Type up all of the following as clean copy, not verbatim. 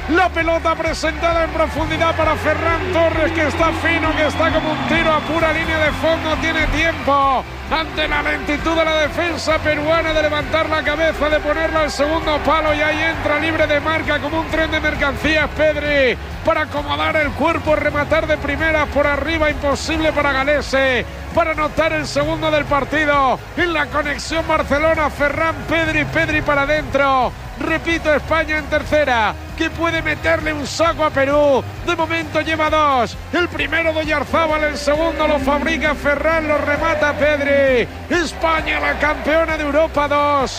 La pelota presentada en profundidad para Ferran Torres, que está fino, que está como un tiro a pura línea de fondo. Tiene tiempo ante la lentitud de la defensa peruana de levantar la cabeza, de ponerla al segundo palo, y ahí entra libre de marca como un tren de mercancías Pedri para acomodar el cuerpo, rematar de primera por arriba, imposible para Galese, para anotar el segundo del partido. En la conexión Barcelona, Ferran, Pedri para adentro. Repito, España en tercera, que puede meterle un saco a Perú. De momento lleva dos. El primero de Oyarzábal, el segundo lo fabrica Ferran, lo remata Pedri. España, la campeona de Europa 2.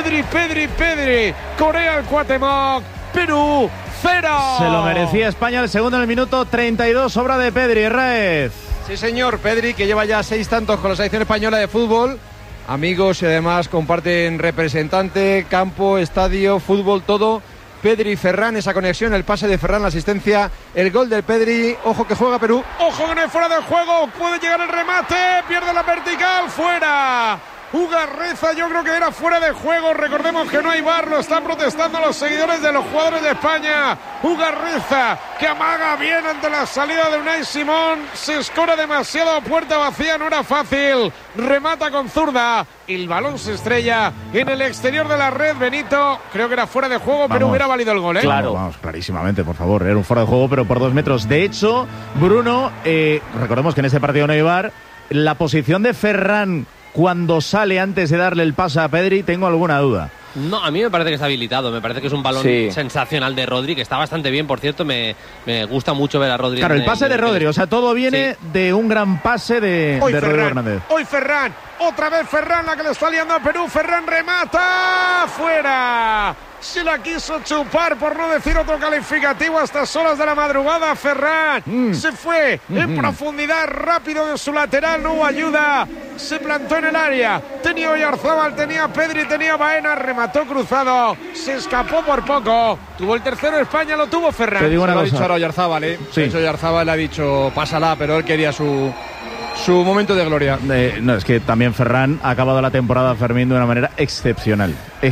Pedri. Corea el Cuauhtémoc. Perú 0. Se lo merecía España, el segundo en el minuto 32, obra de Pedri. Rez. Sí, señor, Pedri, que lleva ya 6 tantos con la selección española de fútbol. Amigos, y además comparten representante, campo, estadio, fútbol, todo. Pedri y Ferran, esa conexión, el pase de Ferran, la asistencia, el gol del Pedri. Ojo que juega Perú. Ojo que no es fuera de juego, puede llegar el remate, pierde la vertical, fuera. Ugarreza, yo creo que era fuera de juego. Recordemos que no hay VAR, lo están protestando los seguidores de los jugadores de España. Ugarreza, que amaga bien ante la salida de Unai Simón. Se escora demasiado a puerta vacía, no era fácil. Remata con zurda. El balón se estrella en el exterior de la red. Benito, creo que era fuera de juego, pero hubiera valido el gol, ¿eh? Claro. Vamos, clarísimamente, por favor. Era un fuera de juego, pero por 2 metros. De hecho, Bruno, recordemos que en ese partido no hay VAR. La posición de Ferran cuando sale antes de darle el pase a Pedri, tengo alguna duda. No, a mí me parece que está habilitado. Me parece que es un balón sensacional de Rodri, que está bastante bien, por cierto. Me gusta mucho ver a Rodri. Claro, el pase de Rodri, o sea, todo viene de un gran pase de Rodri Hernández. Hoy Ferran, otra vez Ferran, la que le está liando a Perú. Ferran remata, fuera. Se la quiso chupar, por no decir otro calificativo, a estas horas de la madrugada. Ferran se fue en profundidad, rápido de su lateral, no hubo ayuda, se plantó en el área. Tenía Oyarzábal, tenía Pedri, tenía Baena, remató cruzado, se escapó por poco. Tuvo el tercero España, lo tuvo Ferran. Te digo una cosa. Lo ha dicho ahora Oyarzábal, Sí. De hecho, Oyarzábal ha dicho, pásala, pero él quería su momento de gloria. No, es que también Ferran ha acabado la temporada, Fermín, de una manera excepcional.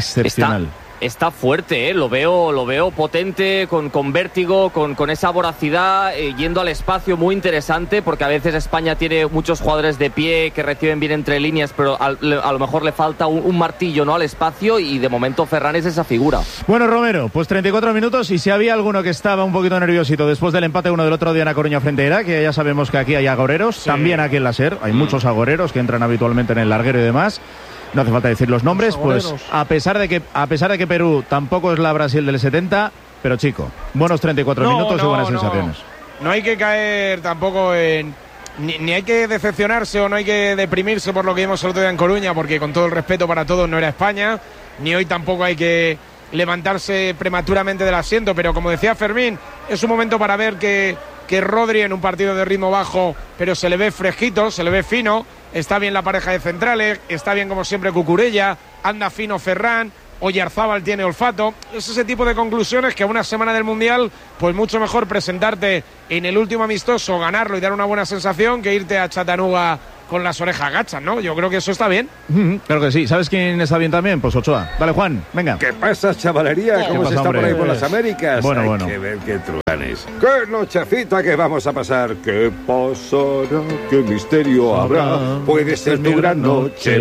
Está fuerte, lo veo potente, con vértigo, con esa voracidad, yendo al espacio, muy interesante, porque a veces España tiene muchos jugadores de pie que reciben bien entre líneas, pero a lo mejor le falta un martillo, ¿no?, al espacio, y de momento Ferran es esa figura. Bueno, Romero, pues 34 minutos, y si había alguno que estaba un poquito nerviosito después del empate 1 del otro día en A Coruña frente a Irak, que ya sabemos que aquí hay agoreros, también aquí en la SER hay muchos agoreros que entran habitualmente en el larguero y demás. No hace falta decir los nombres, pues a pesar de que Perú tampoco es la Brasil del 70, pero chico, buenos 34 minutos y buenas sensaciones. No hay que caer tampoco en... Ni hay que decepcionarse o no hay que deprimirse por lo que vimos el otro día en Coruña, porque con todo el respeto para todos no era España, ni hoy tampoco hay que levantarse prematuramente del asiento, pero como decía Fermín, es un momento para ver que Rodri en un partido de ritmo bajo, pero se le ve fresquito, se le ve fino. Está bien la pareja de centrales, está bien como siempre Cucurella, anda fino Ferran, Oyarzábal tiene olfato. Es ese tipo de conclusiones que a una semana del Mundial, pues mucho mejor presentarte en el último amistoso, ganarlo y dar una buena sensación, que irte a Chattanooga con las orejas gachas, ¿no? Yo creo que eso está bien. Claro que sí. ¿Sabes quién está bien también? Pues Ochoa. Dale, Juan, venga. ¿Qué pasa, chavalería? ¿Cómo se está por ahí por las Américas? Bueno. Hay que ver qué trucanes. ¡Qué nochecita que vamos a pasar! ¿Qué pasará? ¿Qué misterio habrá? Puede ser tu gran noche.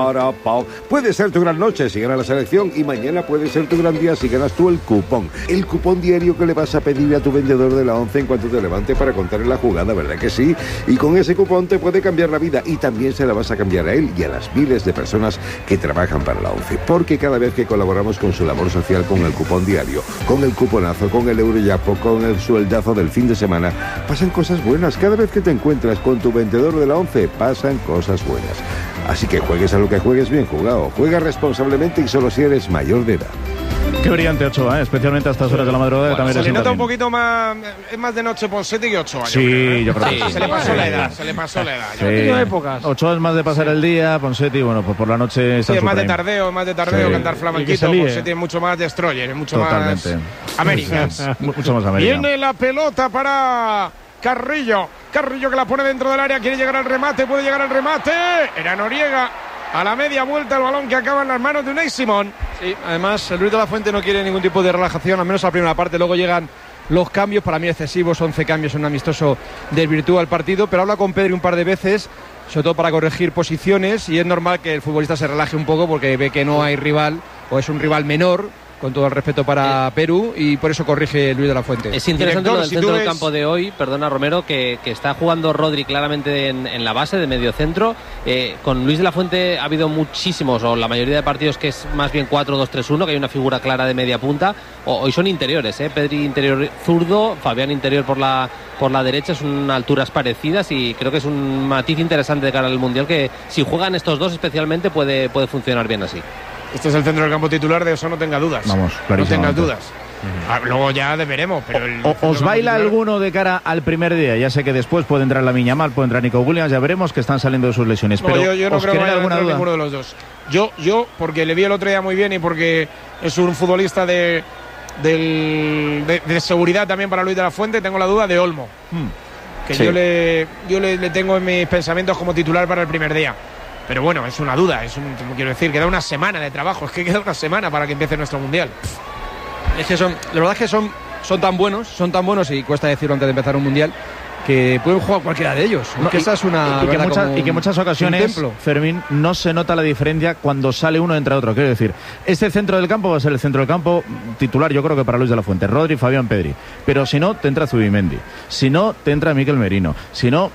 Puede ser tu gran noche si gana la selección, y mañana puede ser tu gran día si ganas tú el cupón. El cupón diario que le vas a pedir a tu vendedor de la ONCE en cuanto te levante para contarle la jugada, ¿verdad que sí? Y con ese cupón te puede cambiar la vida, y también se la vas a cambiar a él y a las miles de personas que trabajan para la ONCE, porque cada vez que colaboramos con su labor social con el cupón diario, con el cuponazo, con el Euroyapo, con el sueldazo del fin de semana, pasan cosas buenas. Cada vez que te encuentras con tu vendedor de la ONCE, pasan cosas buenas. Así que juegues a lo que juegues, bien jugado. Juega responsablemente y solo si eres mayor de edad. Qué brillante Ochoa, especialmente a estas horas de la madrugada. Bueno, también se le nota un poquito más, es más de noche Ponseti que Ochoa. Sí, yo creo que sí. Se le pasó la edad, Sí. Épocas. Ochoa es más de pasar el día, Ponseti, bueno, pues por la noche está es más de tardeo, cantar flamenquito. Ponseti es mucho más destroyer, es mucho totalmente más Americans. Mucho más Americans. Viene la pelota para Carrillo que la pone dentro del área, quiere llegar al remate, puede llegar al remate. Era Noriega. A la media vuelta el balón que acaba en las manos de Unai Simón. Sí, además Luis de la Fuente no quiere ningún tipo de relajación, al menos a la primera parte. Luego llegan los cambios, para mí excesivos, 11 cambios en un amistoso, desvirtúa el partido, pero habla con Pedri un par de veces, sobre todo para corregir posiciones, y es normal que el futbolista se relaje un poco porque ve que no hay rival, o es un rival menor, con todo el respeto para Perú, y por eso corrige Luis de la Fuente. Es interesante lo del centro del campo de hoy, perdona Romero, que está jugando Rodri claramente en la base de medio centro. Con Luis de la Fuente ha habido muchísimos, o la mayoría de partidos que es más bien 4-2-3-1, que hay una figura clara de media punta. Hoy son interiores, Pedri interior zurdo, Fabián interior por la derecha, son alturas parecidas, y creo que es un matiz interesante de cara al Mundial, que si juegan estos dos especialmente puede funcionar bien así. Este es el centro del campo titular, de eso no tenga dudas. Vamos, no tengas dudas. Luego ya veremos. Pero ¿Os baila alguno de cara al primer día? Ya sé que después puede entrar Lamine Yamal, puede entrar Nico Williams, ya veremos que están saliendo de sus lesiones. No, pero yo no creo que vaya a entrar duda? ninguno de los dos. Yo, porque le vi el otro día muy bien y porque es un futbolista de seguridad también para Luis de la Fuente, tengo la duda de Olmo. Que sí. yo le tengo en mis pensamientos como titular para el primer día. Pero bueno, es una duda, quiero decir, queda una semana de trabajo, es que queda una semana para que empiece nuestro Mundial. Es que la verdad es que son tan buenos, y cuesta decirlo antes de empezar un Mundial, que pueden jugar cualquiera de ellos. No, esa es una y que en muchas ocasiones, Fermín, no se nota la diferencia cuando sale uno entre otro. Quiero decir, este centro del campo va a ser el centro del campo titular, yo creo que para Luis de la Fuente, Rodri, Fabián, Pedri. Pero si no, te entra Zubimendi. Si no, te entra Mikel Merino. Si no,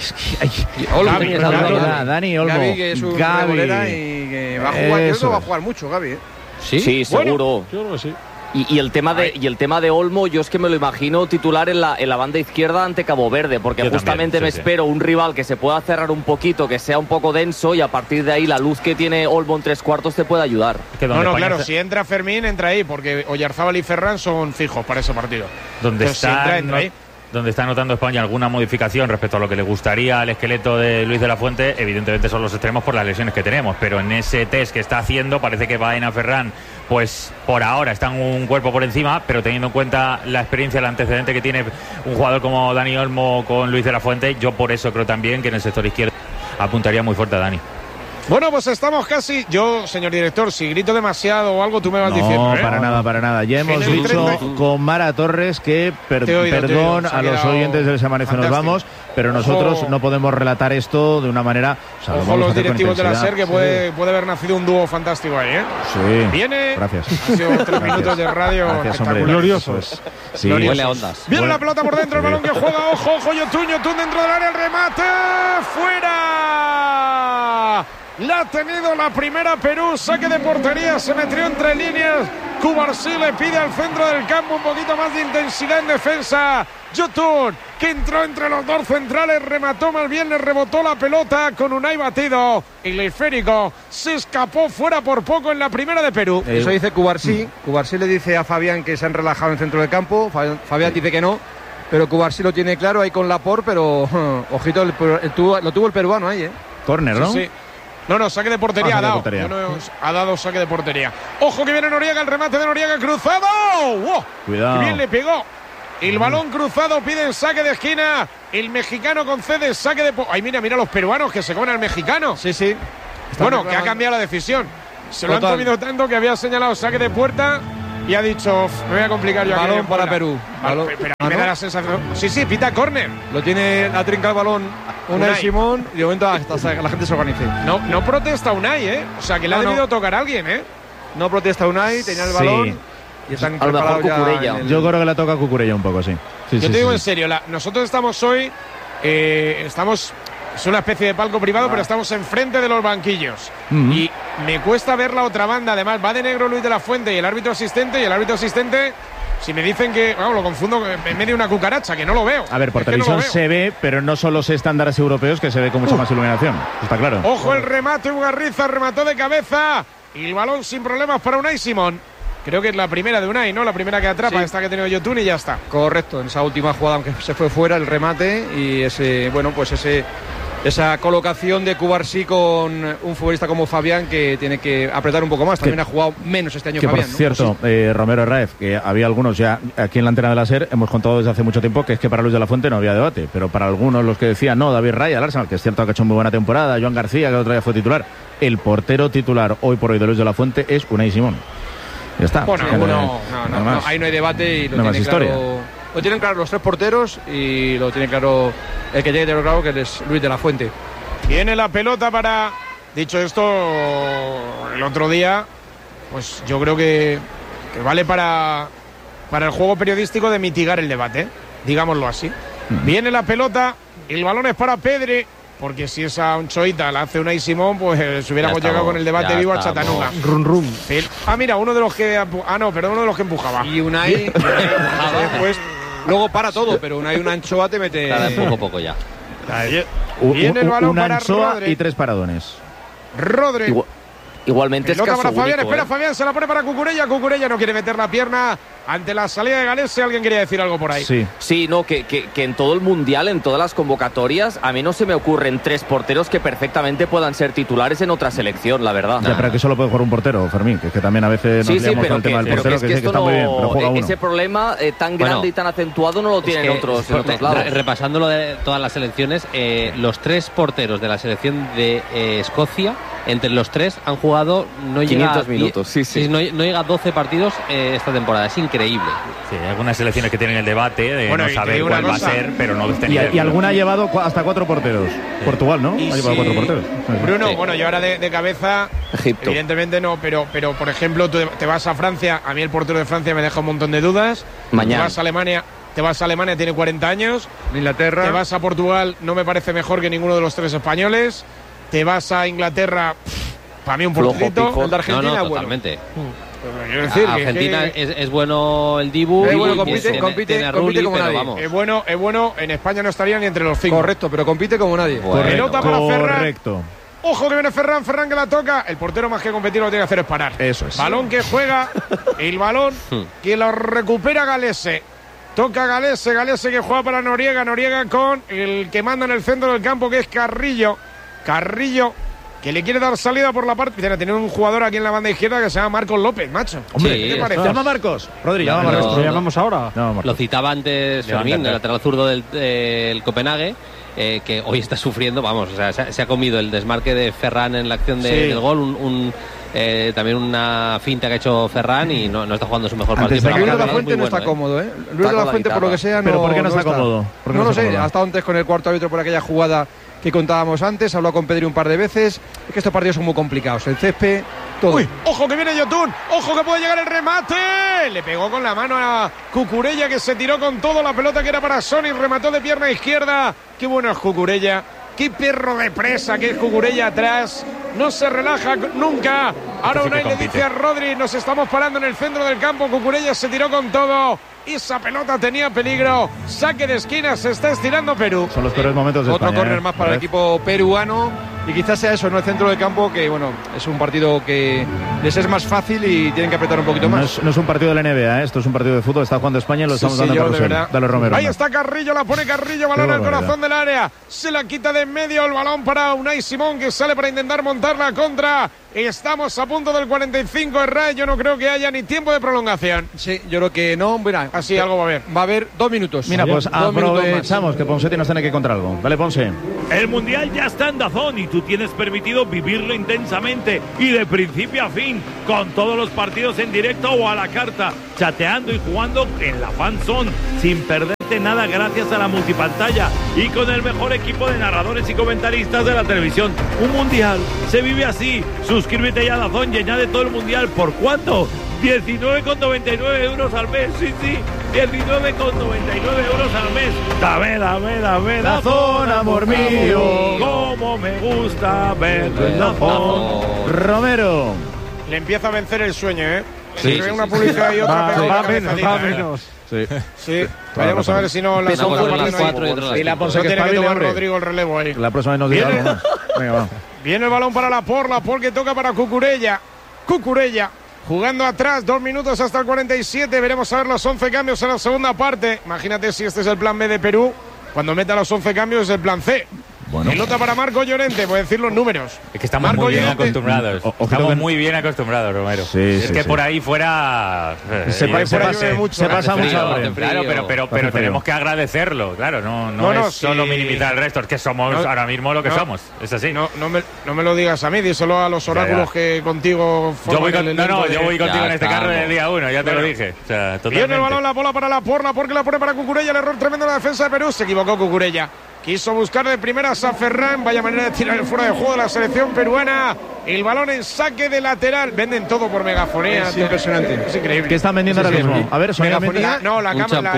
Dani Olmo, Gavi, que es un revolera y que va a jugar. Yo creo que va a jugar mucho, Gavi. Sí, seguro. Bueno, yo creo que sí. Y el tema de Olmo, yo es que me lo imagino titular en la banda izquierda ante Cabo Verde, porque yo justamente también, espero un rival que se pueda cerrar un poquito, que sea un poco denso, y a partir de ahí la luz que tiene Olmo en 3/4 te puede ayudar. Claro, si entra Fermín, entra ahí, porque Oyarzábal y Ferran son fijos para ese partido. Donde está notando España alguna modificación respecto a lo que le gustaría al esqueleto de Luis de la Fuente, evidentemente son los extremos por las lesiones que tenemos, pero en ese test que está haciendo parece que Baena, Ferran, pues por ahora están un cuerpo por encima, pero teniendo en cuenta la experiencia, el antecedente que tiene un jugador como Dani Olmo con Luis de la Fuente, yo por eso creo también que en el sector izquierdo apuntaría muy fuerte a Dani. Bueno, pues estamos casi. Yo, señor director, si grito demasiado o algo, tú me vas diciendo. No, para nada. Ya hemos dicho con Mara Torres que perdón a los oyentes del Se Amanece Nos Vamos, pero nosotros no podemos relatar esto de una manera. Ojo los directivos de la SER, que puede haber nacido un dúo fantástico ahí, ¿eh? Sí. Viene. Gracias. Ha sido 3 minutos de radio. Gracias, hombre. Gloriosos. Sí. Huele a ondas. Viene la pelota por dentro, el balón que juega. Ojo, Yotun dentro del área, el remate. ¡Fuera! La ha tenido la primera Perú, saque de portería, se metió entre líneas. Cubarsí le pide al centro del campo un poquito más de intensidad en defensa. Yotun, que entró entre los dos centrales, remató más bien, le rebotó la pelota con Unai batido. El esférico se escapó fuera por poco en la primera de Perú. Eso dice Cubarsí. Cubarsí le dice a Fabián que se han relajado en el centro del campo. Fabián dice que no, pero Cubarsí lo tiene claro ahí con Laporte, pero ojito, lo tuvo el peruano ahí, ¿eh? Córner, ¿no? Sí. No, saque de portería ha dado. Ha dado saque de portería. Ojo que viene Noriega, el remate de Noriega cruzado. ¡Wow! Cuidado. Qué bien le pegó. El balón cruzado, piden saque de esquina. El mexicano concede saque de... Ay, mira los peruanos que se comen al mexicano. Sí. Bueno, que ha cambiado la decisión. Se lo han comido tanto que había señalado saque de puerta y ha dicho, me voy a complicar yo. Balón para Perú. Pero me da la sensación... Sí, pita córner. Lo tiene, la trinca el balón Unai Simón, y de momento hasta la gente se organice. No protesta Unai, ¿eh? O sea, que le ha debido tocar a alguien, ¿eh? No protesta Unai, tenía el balón y están a lo mejor Cucurella. Yo creo que le toca a Cucurella un poco, sí. Yo te digo en serio, nosotros estamos hoy, es una especie de palco privado, pero estamos enfrente de los banquillos. Y me cuesta ver la otra banda. Además, va de negro Luis de la Fuente y el árbitro asistente, si me dicen que, lo confundo en medio de una cucaracha, que no lo veo. A ver, por televisión no se ve, pero no son los estándares europeos, que se ve con mucha más iluminación. Está claro. Ojo el remate, Ugarriza remató de cabeza. Y el balón sin problemas para Unai Simón. Creo que es la primera de Unai, ¿no? La primera que atrapa, esta que ha tenido Yotun, y ya está. Correcto, en esa última jugada, aunque se fue fuera, el remate y esa colocación de Cubarsí con un futbolista como Fabián, que tiene que apretar un poco más. También ha jugado menos este año Fabián, por cierto, ¿no? Romero Herráez, que había algunos ya aquí en la antena de la SER, hemos contado desde hace mucho tiempo que es que para Luis de la Fuente no había debate, pero para algunos los que decían, no, David Raya, el Arsenal, que es cierto que ha hecho muy buena temporada, Joan García, que el otro día fue titular, el portero titular hoy por hoy de Luis de la Fuente es Unai Simón. Ya está. Bueno, ahí no hay debate y lo tienen claro. Lo tienen claro los tres porteros y lo tiene claro el que tiene claro, que es Luis de la Fuente. Viene la pelota para... Dicho esto, el otro día, pues yo creo que vale para el juego periodístico de mitigar el debate, digámoslo así. Viene la pelota, el balón es para Pedri, porque si esa Onchoita la hace Unai Simón, pues hubiéramos llegado con el debate vivo a Chattanooga. Mira, uno de los que empujaba. Y Unai después, luego para todo, pero una anchoa te mete... Poco ya. Viene el balón una para anchoa Rodri. y 3 paradones. Rodri. Igualmente pelota es para caso Fabián, único, espera Fabián, se la pone para Cucurella. Cucurella no quiere meter la pierna ante la salida de Galese. Alguien quería decir algo por ahí. Sí, no, que en todo el Mundial, en todas las convocatorias, a mí no se me ocurren 3 porteros que perfectamente puedan ser titulares en otra selección, la verdad. Ya, pero que solo puede jugar un portero, Fermín, que también a veces nos liamos con el tema del portero, que está muy bien, pero juega uno. Ese problema tan grande y tan acentuado no lo tienen otros lados. Repasándolo de todas las selecciones, los 3 porteros de la selección de Escocia, entre los 3 han jugado 500 minutos, no llega a 12 partidos esta temporada, es increíble. Sí, hay algunas selecciones que tienen el debate de no saber cuál va a ser, pero no tener. Y alguna ha llevado hasta 4 porteros. Portugal, ¿no? Ha llevado 4 porteros. Bruno, bueno, yo ahora de cabeza, Egipto. Evidentemente no, pero por ejemplo, tú te vas a Francia, a mí el portero de Francia me deja un montón de dudas. Mañana. Te vas a Alemania, tiene 40 años. Inglaterra. Te vas a Portugal, no me parece mejor que ninguno de los 3 españoles. Te vas a Inglaterra, para mí un porterito. El de Argentina, no, totalmente. Quiero decir Argentina es bueno el Dibu. Compite como nadie. Vamos. Es bueno. En España no estaría ni entre los 5. Correcto, pero compite como nadie. Pelota para Ferran. Correcto. Ojo que viene Ferran que la toca. El portero más que competir lo que tiene que hacer es parar. Eso es. Balón que juega, el balón que lo recupera Galese. Toca Galese que juega para Noriega con el que manda en el centro del campo, que es Carrillo, que le quiere dar salida por la parte. Tiene un jugador aquí en la banda izquierda que se llama Marcos López, macho. Hombre, ¿qué te parece? Llama Marcos. Rodri, llama Marcos. ¿Lo llamamos ahora? Lo citaba antes Fermín, el lateral zurdo del Copenhague, que hoy está sufriendo, vamos, o sea, se ha comido el desmarque de Ferran en la acción del gol, también una finta que ha hecho Ferran y no está jugando su mejor partido. Luis de la Fuente no está cómodo, ¿eh? Luis de la Fuente, por lo que sea, no. ¿Pero por qué no está cómodo? No lo sé, ha estado antes con el cuarto árbitro por aquella jugada que contábamos antes, habló con Pedri un par de veces. Es que estos partidos son muy complicados, el césped, todo. Uy, ojo que viene Yotun, ojo que puede llegar el remate. Le pegó con la mano a Cucurella, que se tiró con todo la pelota que era para Sony, remató de pierna izquierda. Qué bueno es Cucurella, qué perro de presa que es Cucurella atrás. No se relaja nunca. Ahora Unai le dice a Rodri, nos estamos parando en el centro del campo. Cucurella se tiró con todo. Esa pelota tenía peligro. Saque de esquina, se está estirando Perú. Son los peores momentos de Otro España. córner más para el equipo peruano. Y quizás sea eso, no el centro del campo, que bueno, es un partido que les es más fácil y tienen que apretar un poquito más. No es un partido de la NBA, esto es un partido de fútbol. Está jugando España y lo estamos dando a Carrusel. Dale, Romero. Ahí está Carrillo, la pone Carrillo, balón al corazón del área. Se la quita de en medio, el balón para Unai Simón, que sale para intentar montar la contra. Estamos a punto del 45, Herrera. Yo no creo que haya ni tiempo de prolongación. Sí, yo creo que no. Mira, así algo va a haber. Va a haber 2 minutos. Mira, pues aprovechamos que Poncetti nos tiene que contar algo. Dale, Ponce. El Mundial ya está en DAZN y tú tienes permitido vivirlo intensamente y de principio a fin, con todos los partidos en directo o a la carta, chateando y jugando en la Fan Zone, sin perderte nada gracias a la multipantalla y con el mejor equipo de narradores y comentaristas de la televisión. Un Mundial se vive así. Suscríbete ya a DAZN y añade todo el Mundial. ¿Por cuánto? 19,99 euros al mes. Sí, 19,99 euros al mes. Dame DAZN, amor mío. Cómo me gusta verlo en DAZN. Romero. Le empieza a vencer el sueño, ¿eh? Sí, Entre una publicidad y otra. Va menos. Sí. Vamos a ver si no la segunda parte no hay. Y la Ponce No que tiene que tomar espabile, Rodrigo el relevo ahí. La próxima vez nos dirá algo más. Venga, va. Viene el balón para Laporte que toca para Cucurella jugando atrás, 2 minutos hasta el 47. Veremos a ver los 11 cambios en la segunda parte. Imagínate si este es el plan B de Perú. Cuando meta los 11 cambios es el plan C. Bueno. Pelota para Marco Llorente, voy a decir los números. Es que estamos Marco muy bien Llorente. acostumbrados. Estamos muy bien acostumbrados, Romero. Es que por ahí fuera se pasa mucho hambre. Claro, pero tenemos que agradecerlo. Claro, no es solo minimizar el resto. Es que somos ahora mismo lo que somos. Es así. No me lo digas a mí, díselo a los oráculos que contigo forman yo voy contigo en este carro del día 1, ya te lo dije. O sea, viene el balón, la bola para la Porla, porque la pone para Cucurella. El error tremendo en la defensa de Perú. Se equivocó Cucurella. Quiso buscar de primeras a Ferran. Vaya manera de tirar el fuera de juego de la selección peruana. El balón en saque de lateral. Venden todo por megafonía. Es impresionante. Es increíble. ¿Qué están vendiendo ahora mismo? A ver, megafonía. No, la cámara.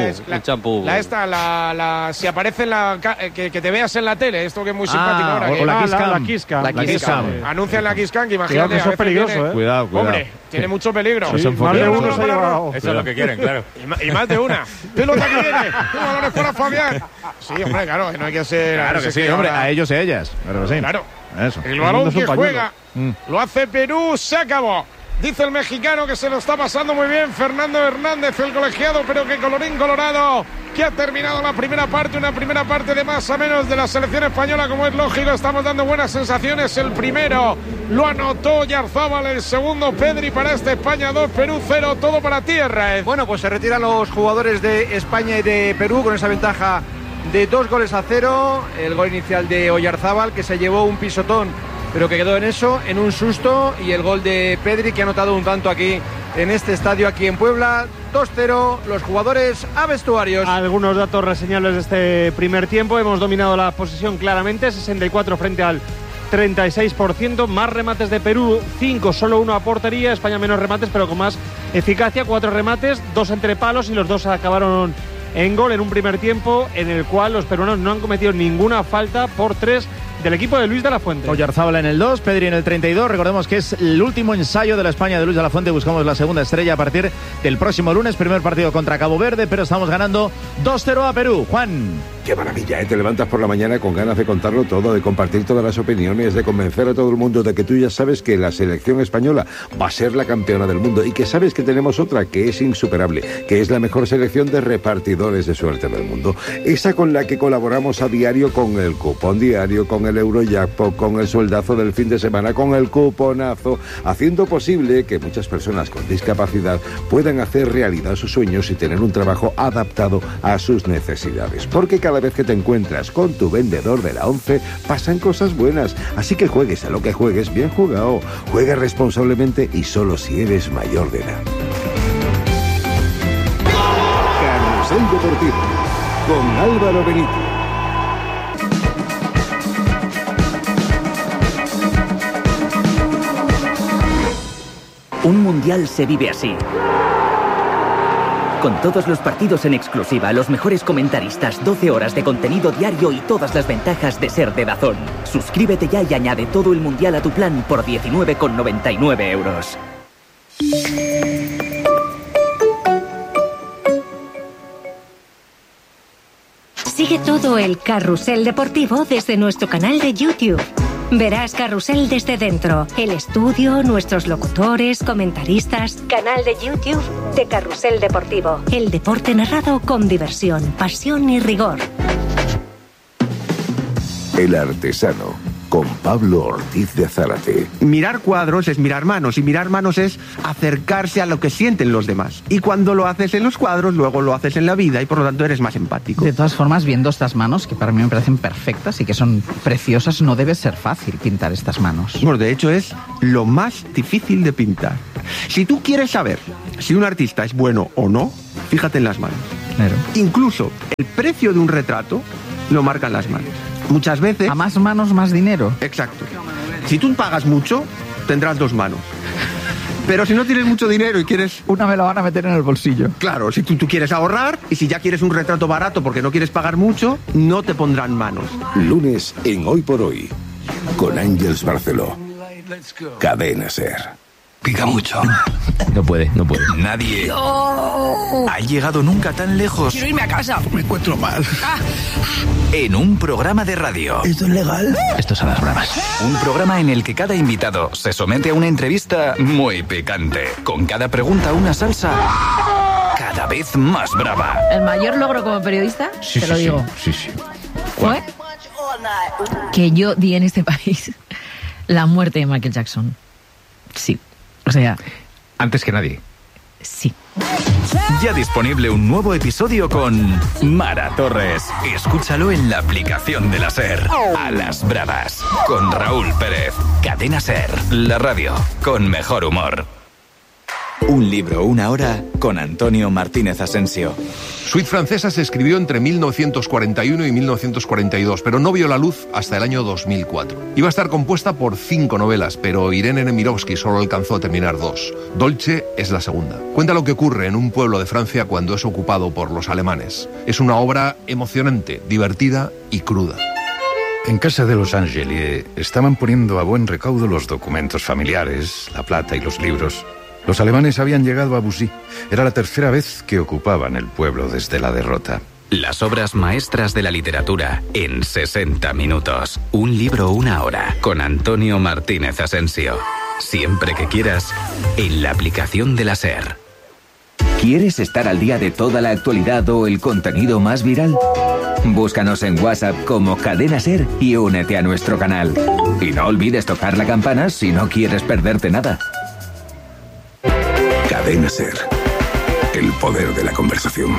Si aparece en que te veas en la tele. Esto que es muy simpático ahora. O la Kiss Cam. La Kiss Cam. Anuncian la Kiss Cam, que imagínate. Eso es peligroso, Cuidado. Hombre, tiene mucho peligro. Más de uno se ha llevado. Eso es lo que quieren, claro. Y más de una. Pelota que viene. Balones para Fabián. Sí, hombre, claro, no hay que ser. Claro que sí, hombre, a ellos y a ellas. Claro que sí. Claro. Eso. El balón que juega lo hace Perú, se acabó. Dice el mexicano que se lo está pasando muy bien Fernando Hernández, el colegiado, pero que colorín colorado, que ha terminado la primera parte, una primera parte de más a menos de la selección española, como es lógico. Estamos dando buenas sensaciones. El primero lo anotó Oyarzábal, el segundo Pedri para este España 2, Perú 0, todo para tierra. Bueno, pues se retiran los jugadores de España y de Perú con esa ventaja de 2-0. El gol inicial de Oyarzábal, que se llevó un pisotón, pero que quedó en eso, en un susto, y el gol de Pedri, que ha anotado un tanto aquí en este estadio, aquí en Puebla. 2-0, los jugadores a vestuarios. Algunos datos reseñables de este primer tiempo. Hemos dominado la posesión claramente, 64 frente al 36%, más remates de Perú, 5, solo 1 a portería. España menos remates, pero con más eficacia, 4 remates, 2 entre palos, y los 2 acabaron en gol en un primer tiempo en el cual los peruanos no han cometido ninguna falta por 3 del equipo de Luis de la Fuente. Oyarzábal en el 2, Pedri en el 32. Recordemos que es el último ensayo de la España de Luis de la Fuente. Buscamos la segunda estrella a partir del próximo lunes. Primer partido contra Cabo Verde, pero estamos ganando 2-0 a Perú. Juan. Qué maravilla, ¿eh? Te levantas por la mañana con ganas de contarlo todo, de compartir todas las opiniones, de convencer a todo el mundo de que tú ya sabes que la selección española va a ser la campeona del mundo y que sabes que tenemos otra que es insuperable, que es la mejor selección de repartidores de suerte del mundo. Esa con la que colaboramos a diario con el cupón diario, con el Eurojackpot, con el sueldazo del fin de semana, con el cuponazo, haciendo posible que muchas personas con discapacidad puedan hacer realidad sus sueños y tener un trabajo adaptado a sus necesidades. Porque cada vez que te encuentras con tu vendedor de la 11, pasan cosas buenas. Así que juegues a lo que juegues, bien jugado. Juega responsablemente y solo si eres mayor de edad. Carrusel Deportivo con Álvaro Benito. Un mundial se vive así. Con todos los partidos en exclusiva, los mejores comentaristas, 12 horas de contenido diario y todas las ventajas de ser de DAZN. Suscríbete ya y añade todo el mundial a tu plan por 19,99 euros. Sigue todo el Carrusel Deportivo desde nuestro canal de YouTube. Verás Carrusel desde dentro, el estudio, nuestros locutores, comentaristas. Canal de YouTube de Carrusel Deportivo. El deporte narrado con diversión, pasión y rigor. El Artesano, con Pablo Ortiz de Zárate. Mirar cuadros es mirar manos, y mirar manos es acercarse a lo que sienten los demás. Y cuando lo haces en los cuadros, luego lo haces en la vida, y por lo tanto eres más empático. De todas formas, viendo estas manos, que para mí me parecen perfectas y que son preciosas, no debe ser fácil pintar estas manos. Bueno, de hecho es lo más difícil de pintar. Si tú quieres saber si un artista es bueno o no, fíjate en las manos. Claro. Incluso el precio de un retrato lo marcan las manos. Muchas veces... A más manos, más dinero. Exacto. Si tú pagas mucho, tendrás 2 manos. Pero si no tienes mucho dinero y quieres... Una me la van a meter en el bolsillo. Claro, si tú quieres ahorrar, y si ya quieres un retrato barato porque no quieres pagar mucho, no te pondrán manos. Lunes en Hoy por Hoy, con Ángeles Barceló. Cadena SER. Pica mucho. No puede. Nadie ha llegado nunca tan lejos. Quiero irme a casa. Me encuentro mal. En un programa de radio. ¿Esto es legal? Esto es a las bravas. Un programa en el que cada invitado se somete a una entrevista muy picante. Con cada pregunta una salsa cada vez más brava. El mayor logro como periodista, te lo digo. Sí. ¿Fue? que yo di en este país la muerte de Michael Jackson. Sí, o sea... Antes que nadie. Sí. Ya disponible un nuevo episodio con Mara Torres. Escúchalo en la aplicación de la SER. A las bravas. Con Raúl Pérez. Cadena SER. La radio con mejor humor. Un libro, una hora con Antonio Martínez Asensio. Suite Francesa se escribió entre 1941 y 1942, pero no vio la luz hasta el año 2004. Iba a estar compuesta por 5 novelas, pero Irene Nemirovsky solo alcanzó a terminar 2. Dolce es la segunda. Cuenta lo que ocurre en un pueblo de Francia cuando es ocupado por los alemanes. Es una obra emocionante, divertida y cruda. En casa de los Angeli estaban poniendo a buen recaudo los documentos familiares, la plata y los libros. Los alemanes habían llegado a Bussy. Era la tercera vez que ocupaban el pueblo desde la derrota. Las obras maestras de la literatura en 60 minutos. Un libro, una hora. Con Antonio Martínez Asensio. Siempre que quieras, en la aplicación de la SER. ¿Quieres estar al día de toda la actualidad o el contenido más viral? Búscanos en WhatsApp como Cadena SER y únete a nuestro canal. Y no olvides tocar la campana si no quieres perderte nada. Cadena SER. El poder de la conversación.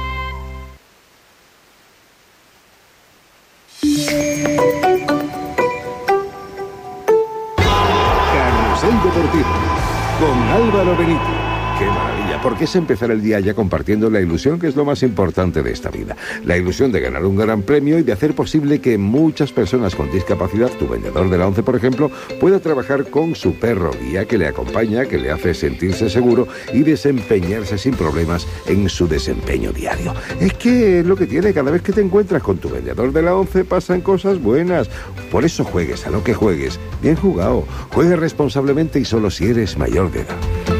Carrusel Deportivo con Álvaro Benito. ¡Qué maravilla! Porque es empezar el día ya compartiendo la ilusión, que es lo más importante de esta vida. La ilusión de ganar un gran premio y de hacer posible que muchas personas con discapacidad, tu vendedor de la ONCE, por ejemplo, pueda trabajar con su perro guía que le acompaña, que le hace sentirse seguro y desempeñarse sin problemas en su desempeño diario. Es que es lo que tiene, cada vez que te encuentras con tu vendedor de la ONCE pasan cosas buenas. Por eso juegues a lo que juegues. Bien jugado. Juegue responsablemente y solo si eres mayor de edad.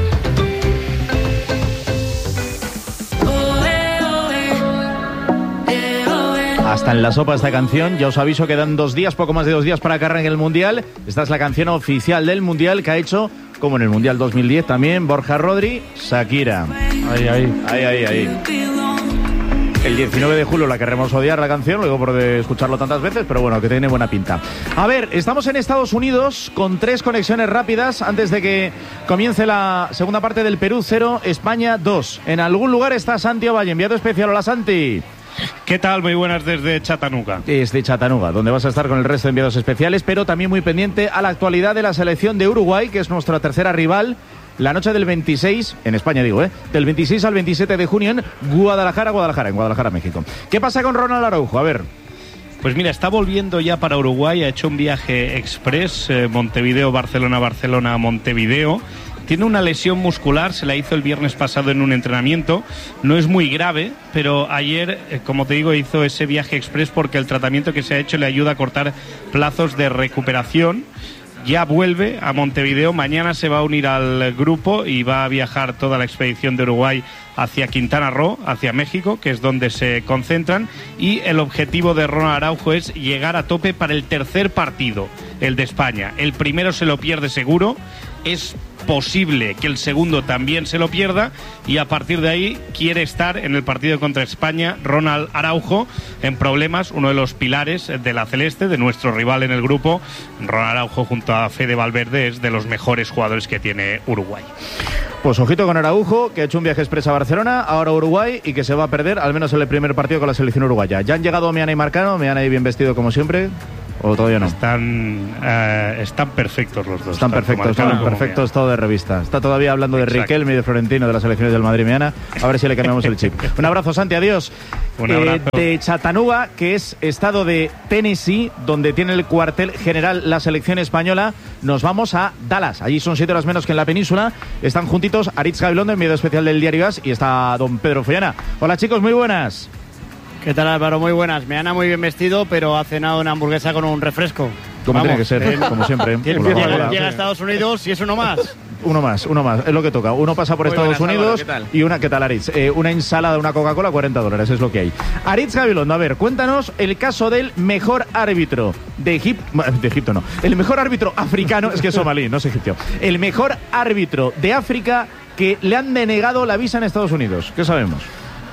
Hasta en la sopa esta canción. Ya os aviso, quedan 2 días, poco más de 2 días para que arranque el Mundial. Esta es la canción oficial del Mundial que ha hecho, como en el Mundial 2010 también, Borja Rodri, Shakira. Ahí. El 19 de julio la querremos odiar la canción, luego por escucharlo tantas veces, pero bueno, que tiene buena pinta. A ver, estamos en Estados Unidos con 3 conexiones rápidas antes de que comience la segunda parte del Perú 0, España 2. En algún lugar está Santi Ovalle, enviado especial. Hola, Santi. ¿Qué tal? Muy buenas desde Chattanooga. Desde Chattanooga, donde vas a estar con el resto de enviados especiales, pero también muy pendiente a la actualidad de la selección de Uruguay, que es nuestra tercera rival. La noche del 26, en España digo, del 26 al 27 de junio en Guadalajara, México. ¿Qué pasa con Ronald Araujo? A ver. Pues mira, está volviendo ya para Uruguay, ha hecho un viaje express, Montevideo, Barcelona, Montevideo. Tiene una lesión muscular, se la hizo el viernes pasado en un entrenamiento. No es muy grave, pero ayer, como te digo, hizo ese viaje express porque el tratamiento que se ha hecho le ayuda a cortar plazos de recuperación. Ya vuelve a Montevideo, mañana se va a unir al grupo y va a viajar toda la expedición de Uruguay hacia Quintana Roo, hacia México, que es donde se concentran, y el objetivo de Ronald Araujo es llegar a tope para el tercer partido, el de España. El primero se lo pierde seguro, es posible que el segundo también se lo pierda y a partir de ahí quiere estar en el partido contra España Ronald Araujo en problemas, uno de los pilares de la Celeste, de nuestro rival en el grupo. Ronald Araujo junto a Fede Valverde es de los mejores jugadores que tiene Uruguay. Pues ojito con Araujo, que ha hecho un viaje express a Barcelona, ahora a Uruguay, y que se va a perder al menos en el primer partido con la selección uruguaya. Ya han llegado Meana y Marcano, Meana ahí bien vestido como siempre. ¿O todavía no? Están perfectos los dos. Están perfectos, todo de revista. Está todavía hablando de Riquelme y de Florentino, de las selecciones del Madrid Meana. A ver si le cambiamos el chip. Un abrazo, Santi, adiós. Un abrazo. De Chattanooga, que es estado de Tennessee, donde tiene el cuartel general la selección española, nos vamos a Dallas. Allí son 7 horas menos que en la península. Están juntitos Aritz Gabilondo, enviado especial del Diario AS, y está don Pedro Follana. Hola, chicos, muy buenas. ¿Qué tal, Álvaro? Muy buenas. Meana muy bien vestido, pero ha cenado una hamburguesa con un refresco. Como tiene que ser, como siempre. Llega a Estados Unidos y es uno más. Uno más, es lo que toca. Uno pasa por Estados Unidos, Álvaro, y una, ¿qué tal, Aritz? Una ensalada, una Coca-Cola, $40, es lo que hay. Aritz Gabilondo, a ver, cuéntanos el caso del mejor árbitro de Egipto no, el mejor árbitro africano, es que es somalí, no es egipcio. El mejor árbitro de África que le han denegado la visa en Estados Unidos. ¿Qué sabemos?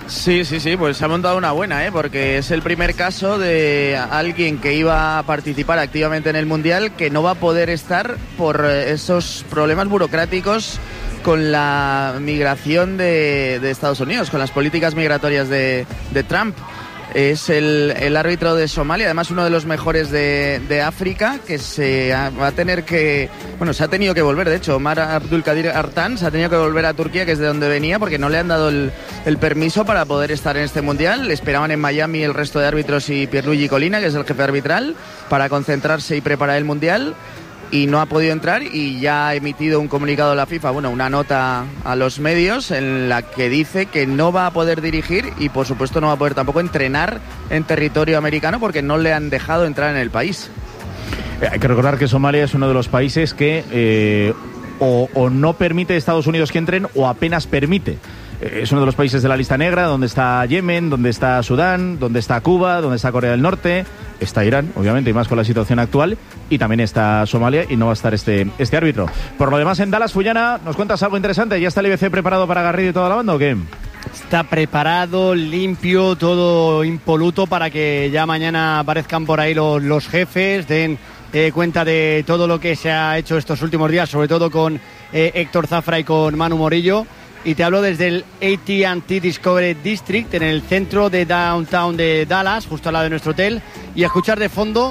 Sí, pues se ha montado una buena, porque es el primer caso de alguien que iba a participar activamente en el Mundial que no va a poder estar por esos problemas burocráticos con la migración de Estados Unidos, con las políticas migratorias de Trump. Es el árbitro de Somalia, además uno de los mejores de África, que se ha tenido que volver. De hecho, Omar Abdulkadir Artan se ha tenido que volver a Turquía, que es de donde venía, porque no le han dado el permiso para poder estar en este Mundial. Le esperaban en Miami el resto de árbitros y Pierluigi Collina, que es el jefe arbitral, para concentrarse y preparar el Mundial. Y no ha podido entrar, y ya ha emitido un comunicado a la FIFA, una nota a los medios en la que dice que no va a poder dirigir y por supuesto no va a poder tampoco entrenar en territorio americano porque no le han dejado entrar en el país. Hay que recordar que Somalia es uno de los países que o no permite a Estados Unidos que entren o apenas permite. Es uno de los países de la lista negra, donde está Yemen, donde está Sudán, donde está Cuba, donde está Corea del Norte, está Irán, obviamente, y más con la situación actual, y también está Somalia, y no va a estar este árbitro. Por lo demás, en Dallas, Fullana, ¿nos cuentas algo interesante? ¿Ya está el IBC preparado para Garrido y toda la banda o qué? Está preparado, limpio, todo impoluto para que ya mañana aparezcan por ahí los jefes, den cuenta de todo lo que se ha hecho estos últimos días, sobre todo con Héctor Zafra y con Manu Morillo. Y te hablo desde el AT&T Discovery District, en el centro de downtown de Dallas, justo al lado de nuestro hotel, y a escuchar de fondo,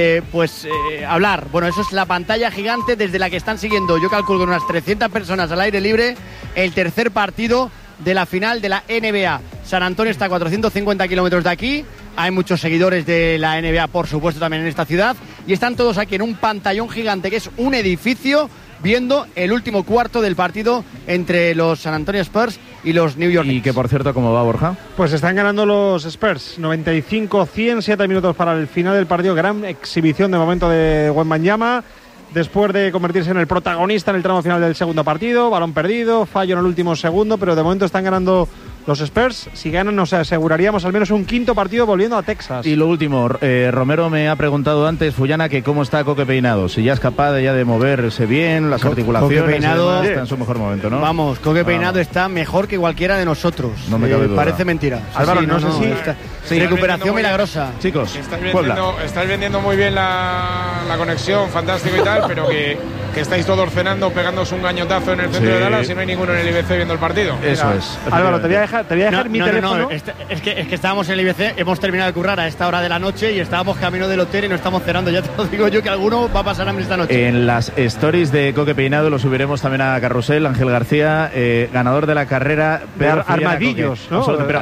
hablar. Bueno, eso es la pantalla gigante desde la que están siguiendo, yo calculo con unas 300 personas al aire libre, el tercer partido de la final de la NBA. San Antonio está a 450 kilómetros de aquí, hay muchos seguidores de la NBA, por supuesto, también en esta ciudad, y están todos aquí en un pantallón gigante que es un edificio, viendo el último cuarto del partido entre los San Antonio Spurs y los New York Knicks. Y que, por cierto, ¿cómo va, Borja? Pues están ganando los Spurs, 95-100, 7 minutos para el final del partido. Gran exhibición de momento de Wembanyama, después de convertirse en el protagonista en el tramo final del segundo partido. Balón perdido, fallo en el último segundo, pero de momento están ganando los Spurs. Si ganan, nos aseguraríamos al menos un quinto partido volviendo a Texas. Y lo último, Romero me ha preguntado antes, Fullana, que cómo está Coque Peinado. Si ya es capaz de moverse bien, las articulaciones. Coque Peinado está en su mejor momento, ¿no? Vamos, Coque Peinado está mejor que cualquiera de nosotros. No me cabe duda. Parece mentira. Álvaro, no sé si recuperación milagrosa. Chicos, estáis vendiendo muy bien la conexión, fantástico y tal, pero que estáis todos cenando, pegándose un gañotazo en el centro de Dallas y no hay ninguno en el IBC viendo el partido. Eso es. Álvaro, te voy a dejar mi teléfono. Es que estábamos en el IBC, hemos terminado de currar a esta hora de la noche y estábamos camino del hotel y no estamos cenando. Ya te lo digo yo que alguno va a pasar hambre esta noche. En las stories de Coque Peinado lo subiremos también a Carrusel. Ángel García, ganador de la carrera de Armadillos, ¿no? Pero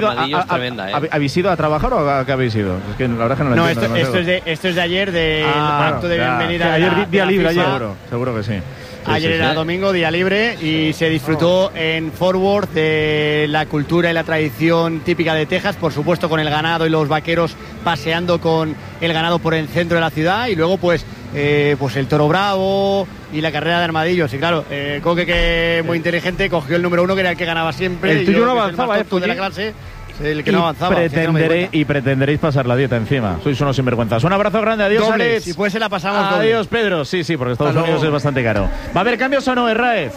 ¿habéis ido a trabajar o a qué habéis ido? Es que la verdad que no lo entiendo. Esto es de ayer, del acto de bienvenida. Ayer día libre, seguro que sí. Ayer era domingo, día libre, y se disfrutó en Fort Worth de la cultura y la tradición típica de Texas, por supuesto con el ganado y los vaqueros paseando con el ganado por el centro de la ciudad, y luego pues el toro bravo y la carrera de armadillos. Y claro, Coque, que muy inteligente, cogió el número 1, que era el que ganaba siempre. El tuyo no avanzaba, de la clase. El que no avanzaba. Y pretenderéis pasar la dieta encima. Sois unos sinvergüenzas. Un abrazo grande. Adiós, Alex. Si puede, se la pasamos. Adiós, Pedro. Sí, porque Estados Unidos es bastante caro. ¿Va a haber cambios o no, Herráez?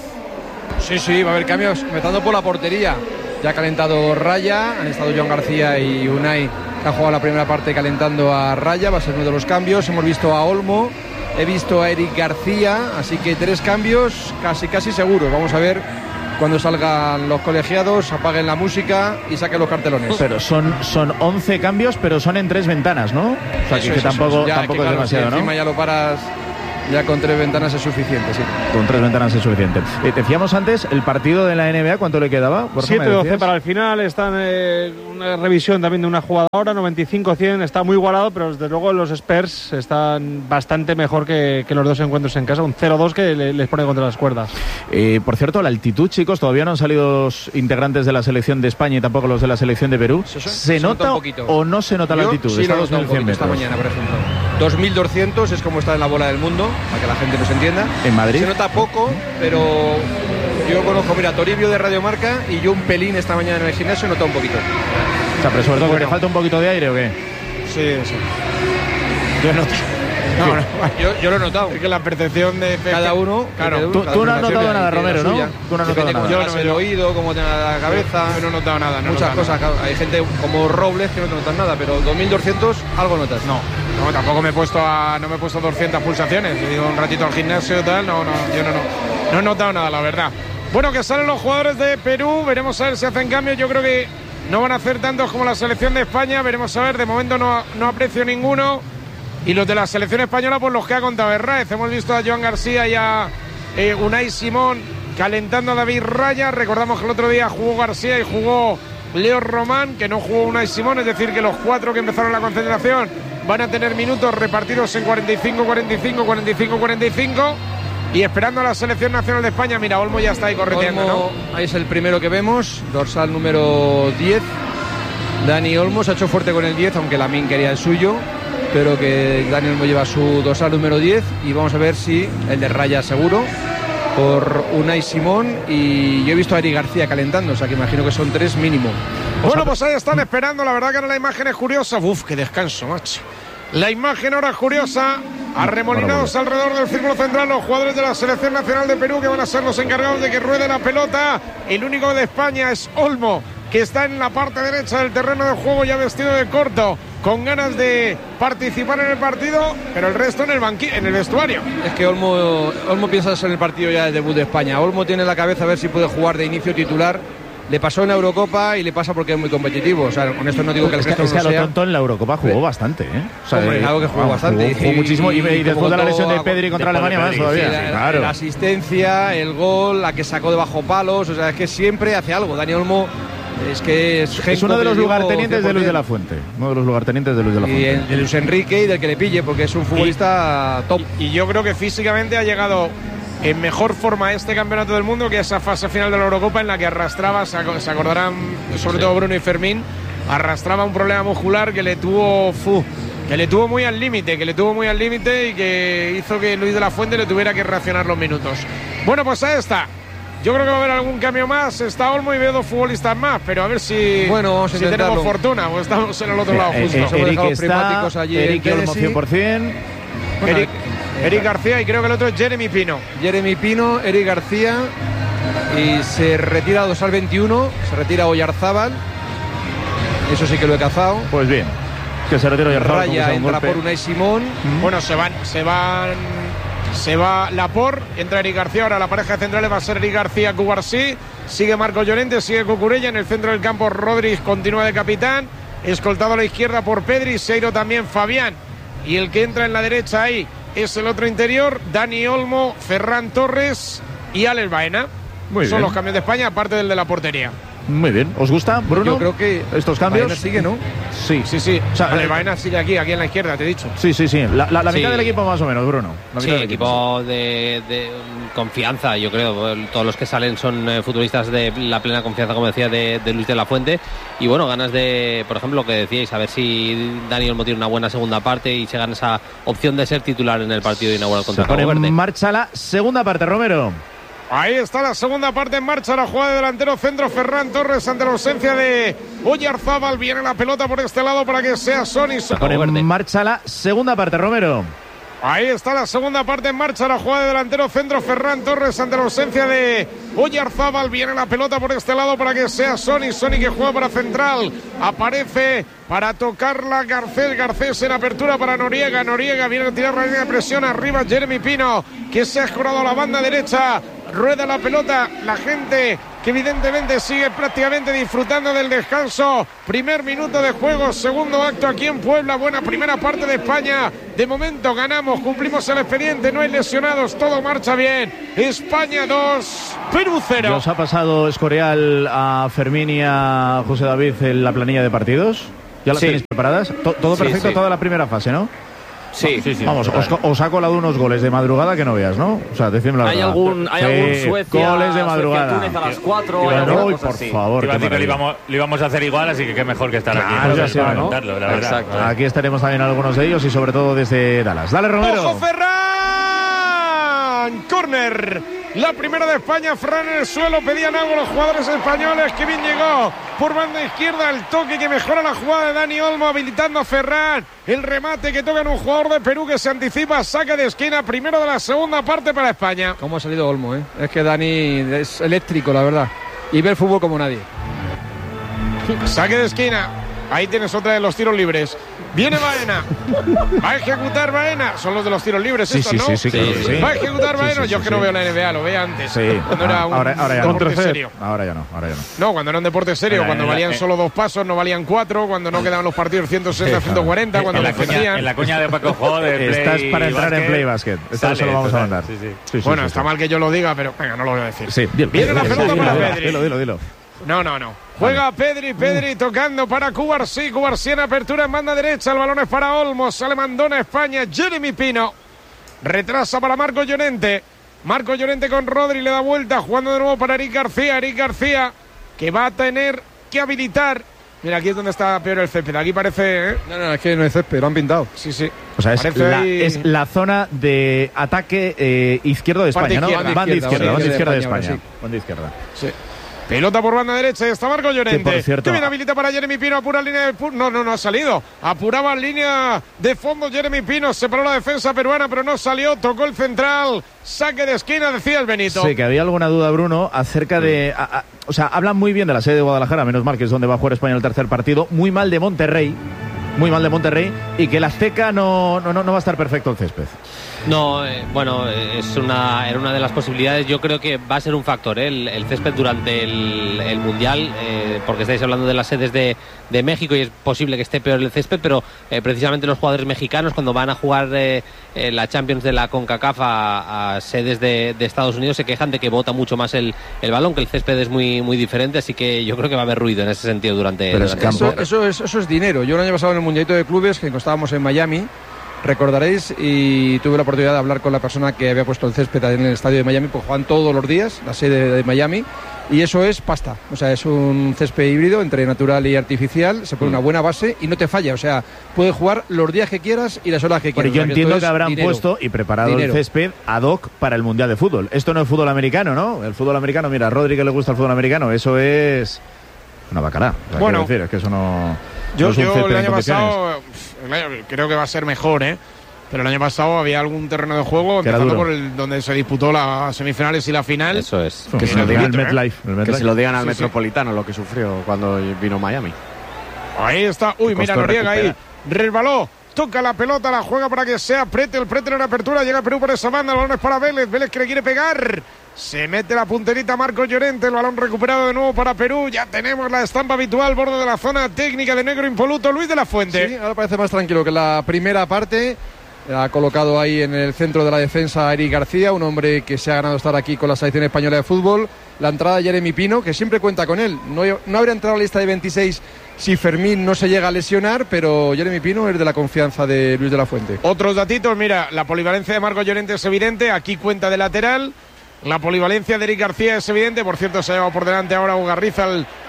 Sí, va a haber cambios. Empezando por la portería. Ya ha calentado Raya. Han estado Joan García y Unai, que han jugado la primera parte calentando a Raya. Va a ser uno de los cambios. Hemos visto a Olmo. He visto a Eric García. Así que 3 cambios casi seguros. Vamos a ver cuando salgan los colegiados, apaguen la música y saquen los cartelones. Pero son 11 cambios, pero son en 3 ventanas, ¿no? O sea, que tampoco es demasiado, ¿no? Encima ya lo paras, ya con 3 ventanas es suficiente, sí. Con 3 ventanas es suficiente. Decíamos antes, el partido de la NBA, ¿cuánto le quedaba? 7-12 para el final. Está una revisión también de una jugadora, 95-100. Está muy igualado, pero desde luego los Spurs están bastante mejor que los dos encuentros en casa. Un 0-2 que les pone contra las cuerdas. Por cierto, la altitud, chicos, todavía no han salido los integrantes de la selección de España y tampoco los de la selección de Perú. ¿Se nota o no se nota la altitud? Sí, está 2.100 metros. Esta mañana, por ejemplo. 2.200 es como está en la bola del mundo, para que la gente nos entienda. ¿En Madrid? Se nota poco, pero yo conozco, mira, Toribio de Radio Marca, y yo un pelín esta mañana en el gimnasio he notado un poquito. O sea, pero sobre todo que le falta un poquito de aire, ¿o qué? Sí. Yo noto. Yo lo he notado. Es que la percepción de cada uno. Claro. Tú no has notado nada, Romero, ¿no? Tú no has notado nada. Yo no el oído, cómo te la cabeza. Yo no he notado nada. Muchas cosas. Claro. Hay gente como Robles que no te notan nada, pero 2200 algo notas. No, tampoco me he puesto 200 pulsaciones. He ido un ratito al gimnasio y tal. Yo no he notado nada, la verdad. Bueno, que salen los jugadores de Perú. Veremos a ver si hacen cambios. Yo creo que no van a hacer tantos como la selección de España. Veremos a ver. De momento no aprecio ninguno. Y los de la selección española, pues los que ha contado Herráez. Hemos visto a Joan García y a Unai Simón calentando a David Raya. Recordamos que el otro día jugó García y jugó Leo Román, que no jugó Unai Simón. Es decir, que los 4 que empezaron la concentración van a tener minutos repartidos en 45, 45, 45, 45. Y esperando a la selección nacional de España. Mira, Olmo ya está ahí correteando, Olmo, ¿no? Ahí es el primero que vemos, dorsal número 10. Dani Olmo se ha hecho fuerte con el 10, aunque Lamine quería el suyo. Pero que Dani Olmo lleva su dorsal número 10. Y vamos a ver si el de Raya seguro, por Unai Simón. Y yo he visto a Eric García calentando, o sea que imagino que son 3 mínimo. Bueno, pues ahí están esperando. La verdad que ahora la imagen es curiosa. Uf, qué descanso, macho. La imagen ahora es curiosa. Arremolinados alrededor del círculo central los jugadores de la selección nacional de Perú, que van a ser los encargados de que ruede la pelota. El único de España es Olmo, que está en la parte derecha del terreno de juego, ya vestido de corto, con ganas de participar en el partido, pero el resto en el vestuario. Es que Olmo piensa en el partido ya del debut de España. Olmo tiene en la cabeza a ver si puede jugar de inicio titular. Le pasó en la Eurocopa y le pasa porque es muy competitivo. O sea, con esto no digo que el resto no sea. Es que a lo tonto en la Eurocopa jugó bastante, ¿eh? O sea, algo que jugó bastante. Jugó muchísimo. Y después de la lesión de Pedri contra Alemania más todavía. Sí, claro. La asistencia, el gol, la que sacó de bajo palos. O sea, es que siempre hace algo. Dani Olmo es uno de los lugartenientes de Luis de la Fuente. Uno de los lugartenientes de Luis de la Fuente. Y de Luis Enrique y del que le pille, porque es un futbolista top. Y yo creo que físicamente ha llegado en mejor forma este campeonato del mundo que esa fase final de la Eurocopa, en la que arrastraba, se acordarán sobre todo Bruno y Fermín, arrastraba un problema muscular que le tuvo muy al límite, y que hizo que Luis de la Fuente le tuviera que reaccionar los minutos. Bueno, pues ahí está. Yo creo que va a haber algún cambio más. Está Olmo y veo 2 futbolistas más, pero a ver si tenemos fortuna o estamos en el otro lado justo. Eric está, Eric Olmo 100%. Eric García y creo que el otro es Jeremy Pino. Eric García. Y se retira dorsal 21, se retira Oyarzábal. Eso sí que lo he cazado. Pues bien, que se retira Oyarzábal. Raya entra por Unai Simón. Bueno, se va Laporte, entra Eric García. Ahora la pareja de centrales va a ser Eric García, Cubarsí. Sigue Marco Llorente, sigue Cucurella. En el centro del campo Rodríguez continúa de capitán, escoltado a la izquierda por Pedri. Se ha ido también Fabián. Y el que entra en la derecha ahí es el otro interior, Dani Olmo, Ferran Torres y Alex Baena. Son los cambios de España, aparte del de la portería. Muy bien. ¿Os gusta, Bruno? Yo creo que estos cambios. Baena sigue, ¿no? Sí. O sea, Baena sigue aquí en la izquierda, te he dicho. Sí. La mitad del equipo más o menos, Bruno. Sí, equipo de confianza, yo creo. Todos los que salen son futbolistas de la plena confianza, como decía, de Luis de la Fuente. Y bueno, ganas de, por ejemplo, lo que decíais, a ver si Dani Olmo tiene una buena segunda parte y se gana esa opción de ser titular en el partido inaugural contra Cabo Verde. En marcha la segunda parte, Romero. Ahí está la segunda parte en marcha, la jugada de delantero centro Ferran Torres ante la ausencia de Oyarzábal. Viene la pelota por este lado para que sea Sonny. En marcha la segunda parte, Romero. Ahí está la segunda parte en marcha, la jugada de delantero centro Ferran Torres ante la ausencia de Oyarzábal. Viene la pelota por este lado para que sea Sonny que juega para central. Aparece para tocarla Garcés en apertura para Noriega. Noriega viene a tirar la línea de presión arriba. Jeremy Pino, que se ha escorado a la banda derecha. Rueda la pelota, la gente que evidentemente sigue prácticamente disfrutando del descanso. Primer minuto de juego, segundo acto aquí en Puebla. Buena primera parte de España. De momento ganamos, cumplimos el expediente, no hay lesionados, todo marcha bien. España 2, Perú 0. ¿Os ha pasado Escorial a Fermín y a José David en la planilla de partidos? ¿Ya las tenéis preparadas? Todo perfecto, toda la primera fase, ¿no? Sí. Vamos, os ha colado unos goles de madrugada que no veas, ¿no? O sea, decídmelo la verdad. Hay algún Suecia, goles de madrugada. Túnez a las 4. Por favor. Iba a decir que lo íbamos a hacer igual, así que qué mejor que estar aquí. Para contarlo, la verdad. Aquí estaremos también algunos de ellos y sobre todo desde Dallas. Dale, Romero. ¡Ojo, Ferran! Córner La primera de España, Fran en el suelo, pedían algo los jugadores españoles. Que bien llegó por banda izquierda el toque que mejora la jugada de Dani Olmo, habilitando a Ferran. El remate que toca en un jugador de Perú que se anticipa, saque de esquina, primero de la segunda parte para España. ¿Cómo ha salido Olmo, eh? Es que Dani es eléctrico, la verdad. Y ve el fútbol como nadie. Saque de esquina. Ahí tienes otra de los tiros libres. Viene Baena. Va a ejecutar Baena. Son los de los tiros libres estos, ¿no? Sí, claro que sí. Va a ejecutar Baena. Yo que no veo la NBA, lo veía antes. Sí. Cuando era un ahora ya deporte no. serio. Ahora ya no. No, cuando era un deporte serio, cuando valían solo 2 pasos, no valían 4, cuando no quedaban los partidos 160, 140, cuando defendían. En la coña de Paco Jo de Play Estás para entrar en Play Basket. Esto se lo vamos a mandar. Bueno, está mal que yo lo diga, pero venga, no lo voy a decir. Sí. Viene la pelota para Pedri. Dilo. No. Juega Pedri tocando para Cubarsí en apertura en banda derecha, el balón es para Olmos, sale Mandona España, Jeremy Pino, retrasa para Marco Llorente con Rodri, le da vuelta, jugando de nuevo para Eric García, que va a tener que habilitar. Mira, aquí es donde está peor el césped, aquí parece... No, es que no es césped, lo han pintado. Sí. O sea, es la zona de ataque izquierdo de España, ¿no? Banda izquierda de España. Banda izquierda. Sí. Pelota por banda derecha, está Marco Llorente. Por cierto, que bien habilita para Jeremy Pino, apura línea de... No ha salido. Apuraba línea de fondo Jeremy Pino, separó la defensa peruana, pero no salió, tocó el central, saque de esquina, decía el Benito. Sí, que había alguna duda, Bruno, acerca de... o sea, hablan muy bien de la sede de Guadalajara, menos mal que es donde va a jugar España el tercer partido, muy mal de Monterrey, y que el Azteca no va a estar perfecto el césped. No, bueno, era una de las posibilidades. Yo creo que va a ser un factor, el césped durante el Mundial, porque estáis hablando de las sedes de México y es posible que esté peor el césped, pero precisamente los jugadores mexicanos cuando van a jugar la Champions de la CONCACAF a sedes de Estados Unidos se quejan de que bota mucho más el balón, que el césped es muy, muy diferente, así que yo creo que va a haber ruido en ese sentido durante eso es dinero. Yo el año pasado en el Mundialito de Clubes, que estábamos en Miami, recordaréis, y tuve la oportunidad de hablar con la persona que había puesto el césped en el estadio de Miami, pues juegan todos los días, la sede de Miami, y eso es pasta, o sea, es un césped híbrido entre natural y artificial, se pone una buena base y no te falla, o sea, puedes jugar los días que quieras y las horas que quieras. Pero yo entiendo que habrán puesto y preparado el césped ad hoc para el Mundial de Fútbol. Esto no es fútbol americano, ¿no? El fútbol americano, mira, a Rodri que le gusta el fútbol americano, eso es una bacalá. Bueno, decir, es que eso no... Yo no es un césped el año en pasado creo que va a ser mejor, pero el año pasado había algún terreno de juego empezando por donde se disputó las semifinales y la final. Eso es. Que se lo digan al MetLife. Que se lo digan al Metropolitano, lo que sufrió cuando vino Miami. Ahí está. Uy, mira, Noriega ahí. Resbaló. Toca la pelota, la juega para que sea Pretel en apertura. Llega Perú por esa banda. El balón es para Vélez que le quiere pegar. Se mete la punterita Marco Llorente. El balón recuperado de nuevo para Perú. Ya tenemos la estampa habitual, borde de la zona técnica de negro impoluto. Luis de la Fuente. Sí, ahora parece más tranquilo que la primera parte. Ha colocado ahí en el centro de la defensa a Eric García, un hombre que se ha ganado estar aquí con la selección española de fútbol. La entrada de Jeremy Pino, que siempre cuenta con él. No habría entrado a la lista de 26 si Fermín no se llega a lesionar, pero Jeremy Pino es de la confianza de Luis de la Fuente. Otros datitos, mira, la polivalencia de Marco Llorente es evidente, aquí cuenta de lateral. La polivalencia de Eric García es evidente, por cierto se ha llevado por delante ahora Ugarriza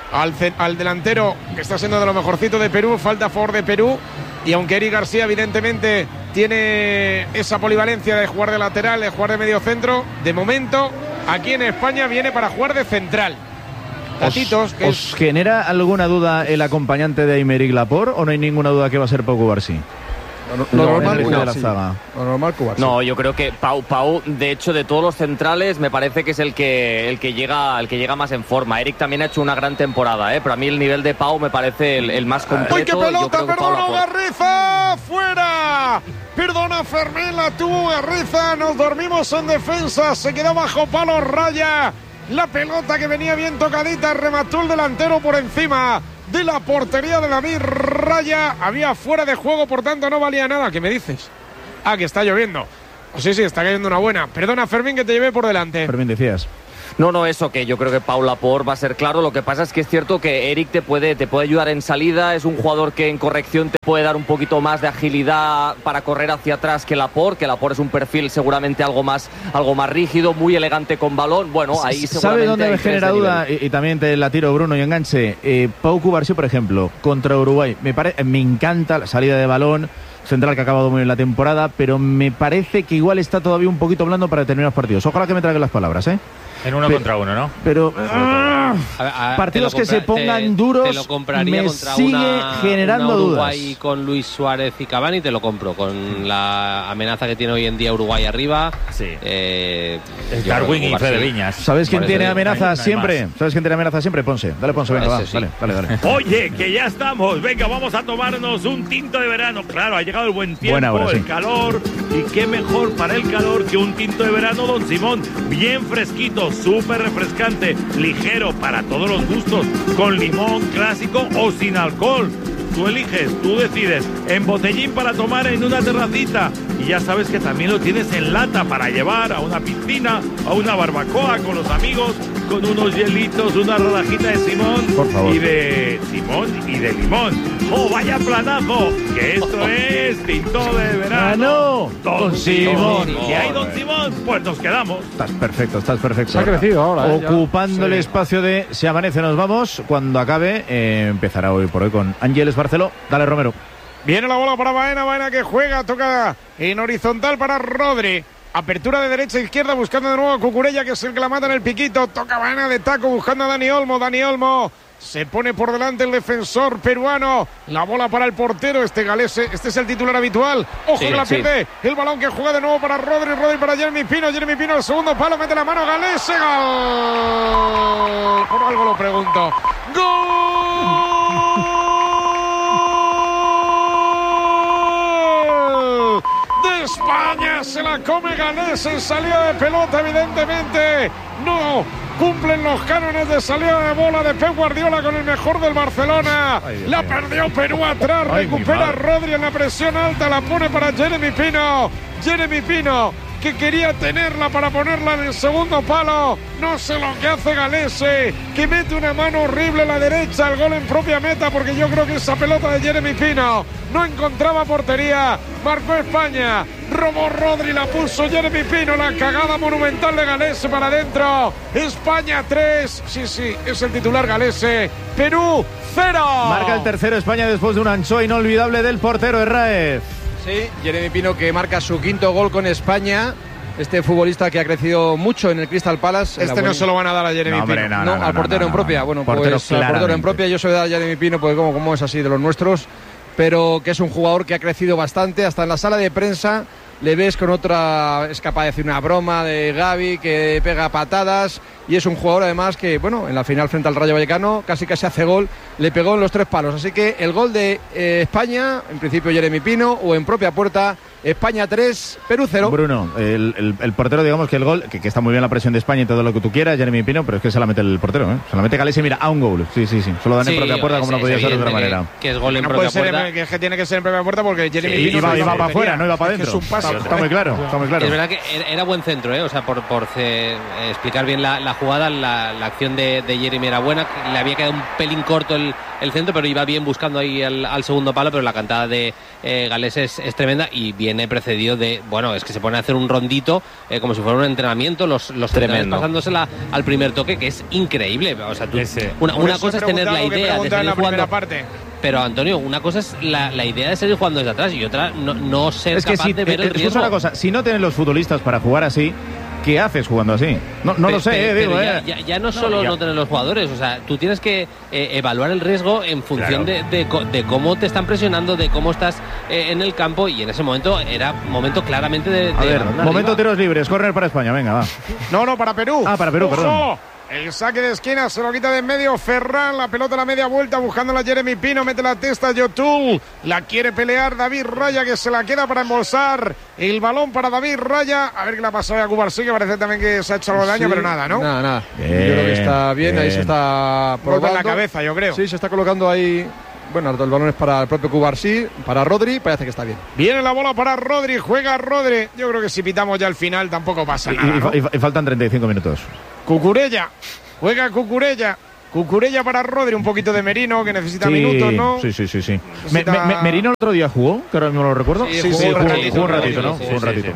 al delantero, que está siendo de lo mejorcito de Perú, falta a favor de Perú. Y aunque Eric García evidentemente tiene esa polivalencia de jugar de lateral, de jugar de medio centro, de momento aquí en España viene para jugar de central. ¿Os genera alguna duda el acompañante de Aymeric Laporte o no hay ninguna duda que va a ser Pau Cubarsí? Lo normal Cubarsí. No, yo creo que Pau, de hecho, de todos los centrales, me parece que es el que llega más en forma. Eric también ha hecho una gran temporada, pero a mí el nivel de Pau me parece el más completo. ¡Uy, qué pelota! ¡Perdona, Ugarriza! ¡Fuera! Perdona, Fermín, la tuvo Ugarriza. Nos dormimos en defensa. Se quedó bajo palo, raya. La pelota que venía bien tocadita, remató el delantero por encima de la portería de David Raya. Había fuera de juego, por tanto no valía nada. ¿Qué me dices? Ah, que está lloviendo. Oh, sí, está cayendo una buena. Perdona, Fermín, que te llevé por delante. Fermín, decías. No, eso que yo creo que Pau Laporte va a ser claro. Lo que pasa es que es cierto que Eric te puede ayudar en salida. Es un jugador que en corrección te puede dar un poquito más de agilidad para correr hacia atrás que Laporte es un perfil seguramente algo más rígido, muy elegante con balón. Bueno, ahí seguramente... ¿Sabe dónde me genera duda? Y también te la tiro, Bruno, y enganche. Pau Cubarsí, por ejemplo, contra Uruguay. Me encanta la salida de balón. central que ha acabado muy bien la temporada, pero me parece que igual está todavía un poquito blando para determinados partidos. Ojalá que me traigan las palabras, ¿eh? En uno contra uno, ¿no? Pero partidos que se pongan duros, te lo compraría me contra sigue generando Uruguay dudas. con Luis Suárez y Cavani, te lo compro. Con la amenaza que tiene hoy en día Uruguay arriba. Sí. Darwin y Fede Viñas. ¿Sabes quién tiene amenaza siempre? ¿Sabes quién tiene amenaza siempre? Ponce. Dale, Ponce, venga, va. Sí. Dale. Oye, que ya estamos. Venga, vamos a tomarnos un tinto de verano. Claro, ha llegado el buen tiempo, Buena hora, el sí. calor. Y qué mejor para el calor que un tinto de verano, don Simón. Bien fresquito, súper refrescante, ligero para todos los gustos, con limón clásico o sin alcohol. Tú eliges, tú decides. En botellín para tomar en una terracita. Y ya sabes que también lo tienes en lata para llevar a una piscina, a una barbacoa con los amigos, con unos hielitos, una rodajita de Simón. Por favor. Y de Simón y de limón. ¡Oh, vaya planazo! Que esto es tinto de verano. Don Simón. ¿Y hay don Simón? Pues nos quedamos. Estás perfecto. Se ha crecido ahora. Ocupando el espacio de Se Amanece, nos vamos. Cuando acabe, empezará hoy por hoy con Ángeles Barceló. Dale, Romero. Viene la bola para Baena que juega, toca en horizontal para Rodri. Apertura de derecha a izquierda, buscando de nuevo a Cucurella, que es el que la mata en el piquito. Toca Baena de taco, buscando a Dani Olmo. Se pone por delante el defensor peruano. La bola para el portero, este galese. Este es el titular habitual. Ojo que la pierde. El balón que juega de nuevo para Rodri para Jeremy Pino. Jeremy Pino al segundo palo, mete la mano, galese. Gol. Por algo lo pregunto. ¡Gol! De España, se la come Galese en salida de pelota, evidentemente. No cumplen los cánones de salida de bola de Pep Guardiola con el mejor del Barcelona. La perdió Perú atrás, recupera Rodri en la presión alta, la pone para Jeremy Pino, que quería tenerla para ponerla en el segundo palo. No sé lo que hace Galese, que mete una mano horrible a la derecha al gol en propia meta, porque yo creo que esa pelota de Jeremy Pino no encontraba portería. Marcó España, robó Rodri, la puso Jeremy Pino, la cagada monumental de Galese para adentro. España 3, sí, es el titular Galese. Perú 0. Marca el tercero España después de un ancho inolvidable del portero Herráez. Sí, Jeremy Pino, que marca su quinto gol con España. Este futbolista que ha crecido mucho en el Crystal Palace. No se lo van a dar a Jeremy Pino. No, al portero en propia. Bueno, portero pues al portero en propia yo se lo voy a dar a Jeremy Pino, porque como es así de los nuestros, pero que es un jugador que ha crecido bastante. Hasta en la sala de prensa le ves con otra, es capaz de hacer una broma de Gavi, que pega patadas, y es un jugador además que, bueno, en la final frente al Rayo Vallecano casi hace gol, le pegó en los 3 palos. Así que el gol de España, en principio Jeremy Pino, o en propia puerta, España 3, Perú 0. Bruno, el portero, digamos que el gol, que está muy bien la presión de España y todo lo que tú quieras, Jeremy Pino, pero es que se la mete el portero, ¿eh? Se la mete Galese, mira, a un gol. Sí. Solo dan en propia puerta, como no podía ser de otra manera. Que es gol en no propia puede puerta. ser, que es que tiene que ser en propia puerta, porque Jeremy Pino iba para afuera, no iba para adentro. Es un paso. Está muy claro. Es verdad que era buen centro, ¿eh? O sea, por explicar bien la jugada, la acción de Jeremy era buena. Le había quedado un pelín corto el centro, pero iba bien buscando ahí al segundo palo. Pero la cantada de Galese es tremenda, y viene precedido de, bueno, es que se pone a hacer un rondito como si fuera un entrenamiento, los centrales pasándosela al primer toque, que es increíble. O sea, una cosa es tener la idea de salir jugando. Pero, Antonio, una cosa es la idea de seguir jugando desde atrás, y otra no ser capaz de ver el riesgo. Es una cosa, si no tienen los futbolistas para jugar así, ¿qué haces jugando así? No lo sé, digo. Ya no solo no tener los jugadores, o sea, tú tienes que evaluar el riesgo en función de cómo te están presionando, de cómo estás en el campo, y en ese momento era momento claramente de a ver, momento tiros libres, córner para España, venga, va. No, para Perú. Para Perú, perdón. El saque de esquina se lo quita de en medio Ferran, la pelota a la media vuelta buscándola Jeremy Pino, mete la testa Yotun, la quiere pelear David Raya, que se la queda para embolsar el balón para David Raya. A ver qué le ha pasado a Cubarsí, que parece también que se ha hecho algo de daño, pero nada, ¿no? Nada. Yo creo que está bien, ahí se está probando. Golpe en la cabeza, yo creo. Sí, se está colocando ahí. Bueno, el balón es para el propio Cubarsí, para Rodri, parece que está bien. Viene la bola para Rodri, juega Rodri. Yo creo que si pitamos ya al final tampoco pasa nada, ¿no? Y faltan 35 minutos. Cucurella, juega Cucurella para Rodri, un poquito de Merino, que necesita minutos, ¿no? Sí. ¿Merino el otro día jugó? Que ahora mismo lo recuerdo. Sí, jugó un ratito, ¿no? Jugó un ratito.